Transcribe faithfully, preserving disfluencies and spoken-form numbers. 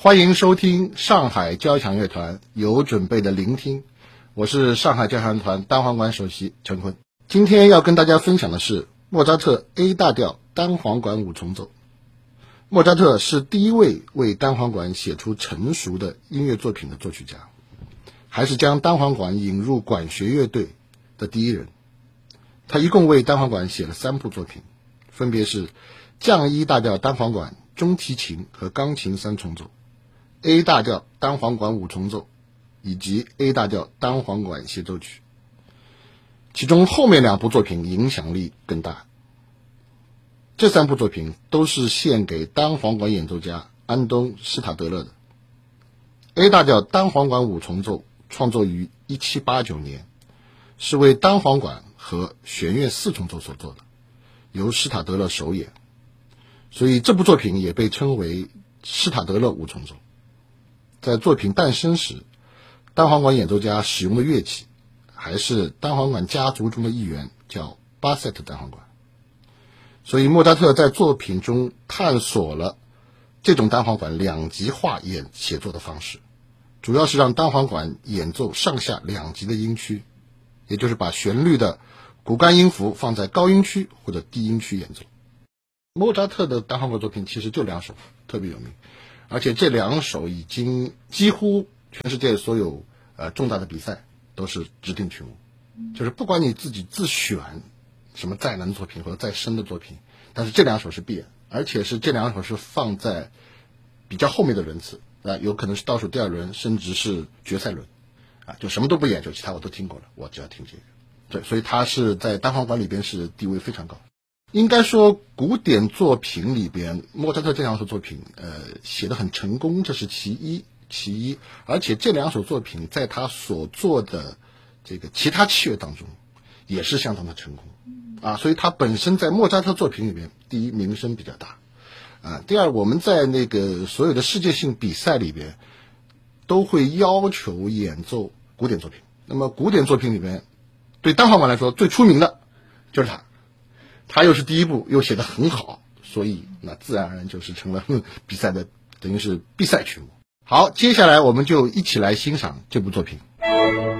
欢迎收听上海交响乐团有准备的聆听，我是上海交响乐团单簧管首席陈坤。今天要跟大家分享的是莫扎特 A 大调单簧管五重奏。莫扎特是第一位为单簧管写出成熟的音乐作品的作曲家，还是将单簧管引入管弦乐队的第一人。他一共为单簧管写了三部作品，分别是降一大调单簧管、中提琴和钢琴三重奏， A 大调单簧管五重奏，以及 A 大调单簧管协奏曲。其中后面两部作品影响力更大。这三部作品都是献给单簧管演奏家安东·施塔德勒的。 A 大调单簧管五重奏创作于一七八九年，是为单簧管和弦乐四重奏所做的，由施塔德勒首演，所以这部作品也被称为施塔德勒五重奏。在作品诞生时，单簧管演奏家使用的乐器还是单簧管家族中的一员，叫巴塞特单簧管。所以莫扎特在作品中探索了这种单簧管两极化演写作的方式，主要是让单簧管演奏上下两极的音区，也就是把旋律的骨干音符放在高音区或者低音区演奏。莫扎特的单簧管作品其实就两首特别有名，而且这两首已经几乎全世界所有呃重大的比赛都是指定曲目，就是不管你自己自选什么再难作品或者再深的作品，但是这两首是必然，而且是这两首是放在比较后面的轮次啊，有可能是倒数第二轮，甚至是决赛轮啊，就什么都不演，就其他我都听过了，我只要听这个。对，所以他是在单簧管里边是地位非常高。应该说古典作品里边莫扎特这两首作品呃写得很成功，这是其一其一而且这两首作品在他所做的这个其他器乐当中也是相当的成功啊，所以他本身在莫扎特作品里面，第一名声比较大啊，第二我们在那个所有的世界性比赛里边都会要求演奏古典作品，那么古典作品里边对单簧管来说最出名的就是他，他又是第一部又写得很好，所以那自然而然就是成了比赛的等于是必赛曲目。好，接下来我们就一起来欣赏这部作品。